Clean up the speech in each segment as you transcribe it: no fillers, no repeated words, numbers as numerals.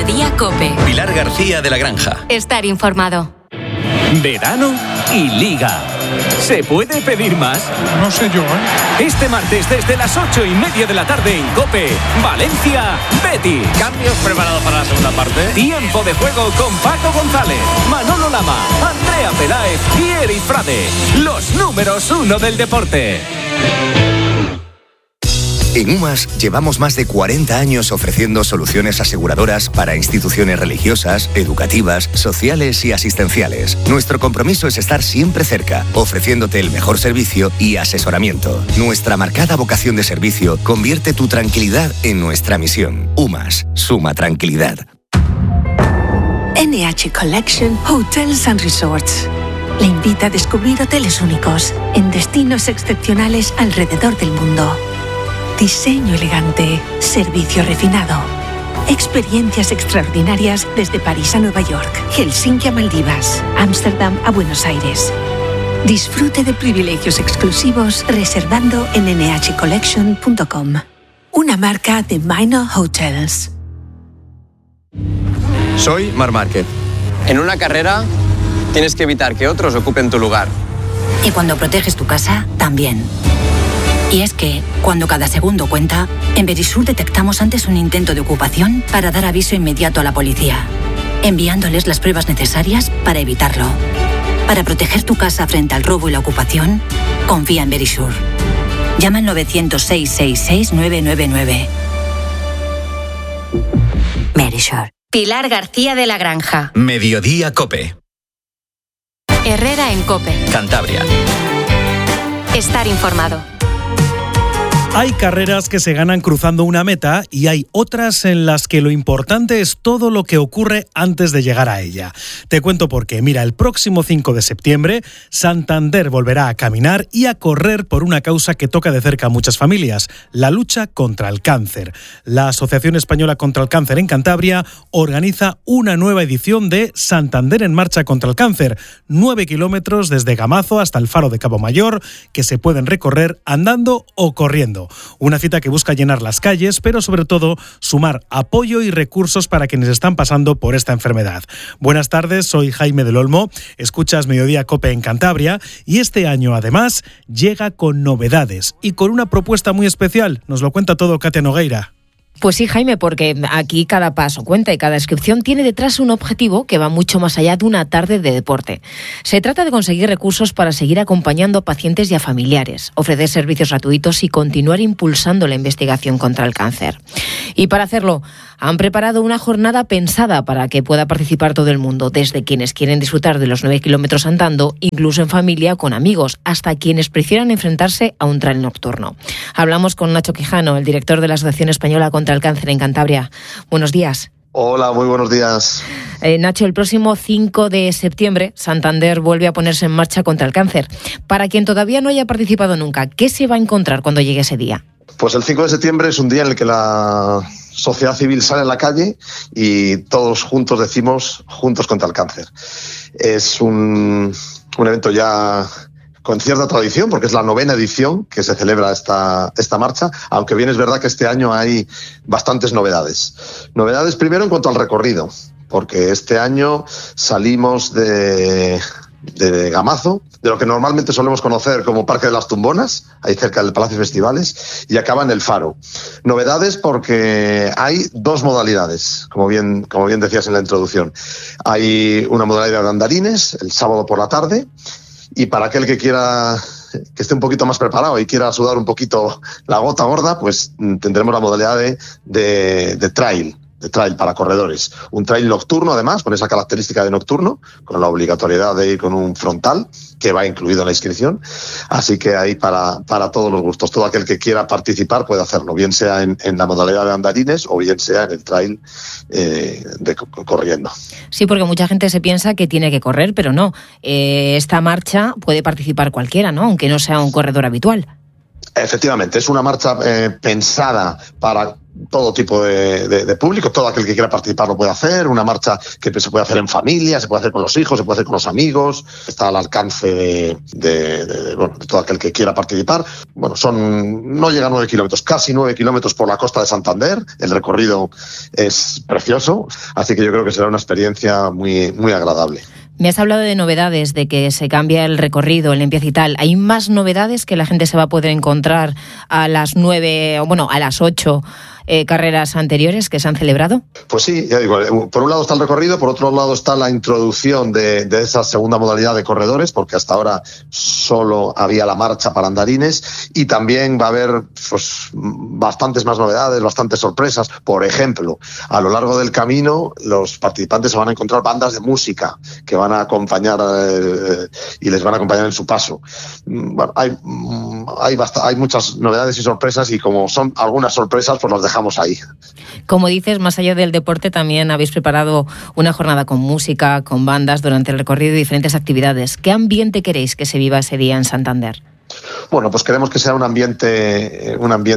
Mediodía COPE. Pilar García de la Granja. Estar informado. Verano y Liga. ¿Se puede pedir más? No sé yo, ¿eh? Este martes desde las 8:30 de la tarde en COPE, Valencia, Betis. ¿Cambios preparados para la segunda parte? Tiempo de juego con Paco González, Manolo Lama, Andrea Peláez y Eric Frade. Los números 1 del deporte. En UMAS llevamos más de 40 años ofreciendo soluciones aseguradoras para instituciones religiosas, educativas, sociales y asistenciales. Nuestro compromiso es estar siempre cerca, ofreciéndote el mejor servicio y asesoramiento. Nuestra marcada vocación de servicio convierte tu tranquilidad en nuestra misión. UMAS, suma tranquilidad. NH Collection Hotels and Resorts le invita a descubrir hoteles únicos en destinos excepcionales alrededor del mundo. Diseño elegante, servicio refinado, experiencias extraordinarias desde París a Nueva York, Helsinki a Maldivas, Ámsterdam a Buenos Aires. Disfrute de privilegios exclusivos reservando en nhcollection.com. Una marca de Minor Hotels. Soy Marc Márquez. En una carrera tienes que evitar que otros ocupen tu lugar. Y cuando proteges tu casa, también. Y es que, cuando cada segundo cuenta, en Verisur detectamos antes un intento de ocupación para dar aviso inmediato a la policía, enviándoles las pruebas necesarias para evitarlo. Para proteger tu casa frente al robo y la ocupación, confía en Verisur. Llama al 900-666-999. Verisur. Pilar García de la Granja. Mediodía COPE. Herrera en COPE. Cantabria. Estar informado. Hay carreras que se ganan cruzando una meta y hay otras en las que lo importante es todo lo que ocurre antes de llegar a ella. Te cuento por qué. Mira, el próximo 5 de septiembre, Santander volverá a caminar y a correr por una causa que toca de cerca a muchas familias, la lucha contra el cáncer. La Asociación Española contra el Cáncer en Cantabria organiza una nueva edición de Santander en Marcha contra el Cáncer. 9 kilómetros desde Gamazo hasta el Faro de Cabo Mayor, que se pueden recorrer andando o corriendo. Una cita que busca llenar las calles, pero sobre todo sumar apoyo y recursos para quienes están pasando por esta enfermedad. Buenas tardes, soy Jaime del Olmo, escuchas Mediodía COPE en Cantabria y este año además llega con novedades y con una propuesta muy especial. Nos lo cuenta todo Katia Nogueira. Pues sí, Jaime, porque aquí cada paso cuenta y cada inscripción tiene detrás un objetivo que va mucho más allá de una tarde de deporte. Se trata de conseguir recursos para seguir acompañando a pacientes y a familiares, ofrecer servicios gratuitos y continuar impulsando la investigación contra el cáncer. Y para hacerlo, han preparado una jornada pensada para que pueda participar todo el mundo, desde quienes quieren disfrutar de los 9 kilómetros andando, incluso en familia o con amigos, hasta quienes prefieran enfrentarse a un trail nocturno. Hablamos con Nacho Quijano, el director de la Asociación Española contra el Cáncer en Cantabria. Buenos días. Hola, muy buenos días. Nacho, el próximo 5 de septiembre, Santander vuelve a ponerse en marcha contra el cáncer. Para quien todavía no haya participado nunca, ¿qué se va a encontrar cuando llegue ese día? Pues el 5 de septiembre es un día en el que la sociedad civil sale a la calle y todos juntos decimos juntos contra el cáncer. Es un evento ya con cierta tradición, porque es la 9ª edición que se celebra esta marcha, aunque bien es verdad que este año hay bastantes novedades. Novedades primero en cuanto al recorrido, porque este año salimos de Gamazo, de lo que normalmente solemos conocer como Parque de las Tumbonas, ahí cerca del Palacio de Festivales, y acaba en el Faro. Novedades porque hay 2 modalidades, como bien decías en la introducción. Hay una modalidad de andarines, el sábado por la tarde, y para aquel que esté un poquito más preparado y quiera sudar un poquito la gota gorda, pues tendremos la modalidad de trail para corredores. Un trail nocturno, además, con esa característica de nocturno, con la obligatoriedad de ir con un frontal, que va incluido en la inscripción. Así que hay para todos los gustos. Todo aquel que quiera participar puede hacerlo, bien sea en la modalidad de andarines o bien sea en el trail corriendo. Sí, porque mucha gente se piensa que tiene que correr, pero no. Esta marcha puede participar cualquiera, ¿no? Aunque no sea un corredor habitual. Efectivamente, es una marcha pensada para todo tipo de público, todo aquel que quiera participar lo puede hacer, una marcha que se puede hacer en familia, se puede hacer con los hijos, se puede hacer con los amigos, está al alcance de todo aquel que quiera participar. Bueno, no llega a 9 kilómetros, casi 9 kilómetros por la costa de Santander, el recorrido es precioso, así que yo creo que será una experiencia muy, muy agradable. Me has hablado de novedades, de que se cambia el recorrido, el limpieza y tal. ¿Hay más novedades que la gente se va a poder encontrar a las 9, o bueno, a las 8 carreras anteriores que se han celebrado? Pues sí, ya digo, por un lado está el recorrido, por otro lado está la introducción de esa segunda modalidad de corredores, porque hasta ahora solo había la marcha para andarines, y también va a haber pues bastantes más novedades, bastantes sorpresas. Por ejemplo, a lo largo del camino los participantes se van a encontrar bandas de música que van a acompañar y les van a acompañar en su paso. Bueno, hay muchas novedades y sorpresas, y como son algunas sorpresas, pues las dejamos ahí. Como dices, más allá del deporte, también habéis preparado una jornada con música, con bandas durante el recorrido y diferentes actividades. ¿Qué ambiente queréis que se viva ese día en Santander? Bueno, pues queremos que sea un ambiente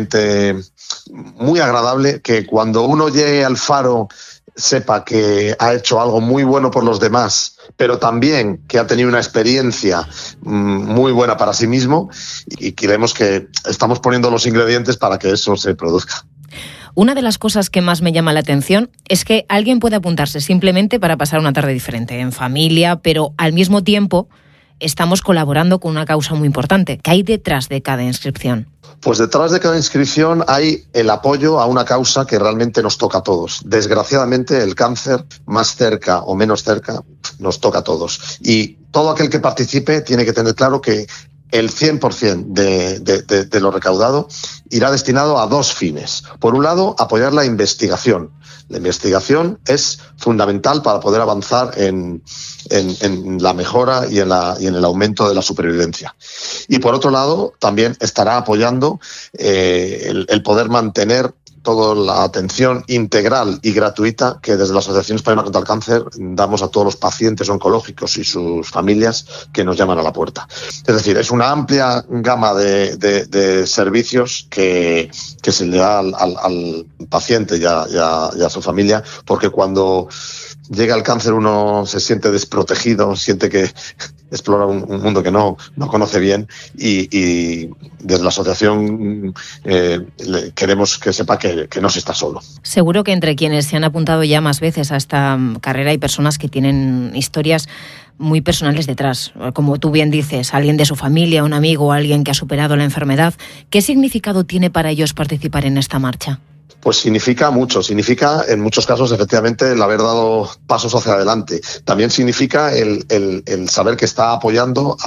muy agradable, que cuando uno llegue al faro sepa que ha hecho algo muy bueno por los demás, pero también que ha tenido una experiencia muy buena para sí mismo, y creemos que estamos poniendo los ingredientes para que eso se produzca. Una de las cosas que más me llama la atención es que alguien puede apuntarse simplemente para pasar una tarde diferente, en familia, pero al mismo tiempo estamos colaborando con una causa muy importante. ¿Qué hay detrás de cada inscripción? Pues detrás de cada inscripción hay el apoyo a una causa que realmente nos toca a todos. Desgraciadamente, el cáncer, más cerca o menos cerca, nos toca a todos. Y todo aquel que participe tiene que tener claro que el 100% de lo recaudado irá destinado a dos fines. Por un lado, apoyar la investigación. La investigación es fundamental para poder avanzar en la mejora y en el aumento de la supervivencia. Y por otro lado, también estará apoyando el poder mantener toda la atención integral y gratuita que desde la Asociación Española contra el Cáncer damos a todos los pacientes oncológicos y sus familias que nos llaman a la puerta. Es decir, es una amplia gama de servicios que se le da al paciente y a su familia, porque cuando llega el cáncer uno se siente desprotegido, siente que explora un mundo que no conoce bien, y desde la asociación queremos que sepa que no se está solo. Seguro que entre quienes se han apuntado ya más veces a esta carrera hay personas que tienen historias muy personales detrás. Como tú bien dices, alguien de su familia, un amigo, alguien que ha superado la enfermedad. ¿Qué significado tiene para ellos participar en esta marcha? Pues significa mucho, significa en muchos casos efectivamente el haber dado pasos hacia adelante. También significa el saber que está apoyando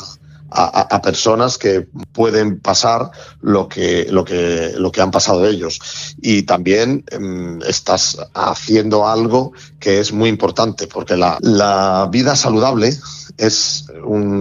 a personas que pueden pasar lo que han pasado ellos. Y también estás haciendo algo que es muy importante, porque la vida saludable es un